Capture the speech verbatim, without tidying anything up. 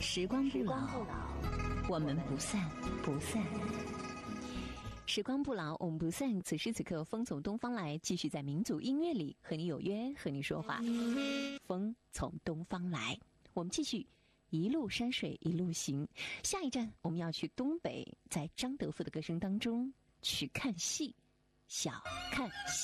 时光不老，我们不散，不散。时光不老，我们不散。此时此刻，风从东方来，继续在民族音乐里和你有约，和你说话。风从东方来，我们继续一路山水一路行。下一站我们要去东北，在张德富的歌声当中去看戏，小看戏。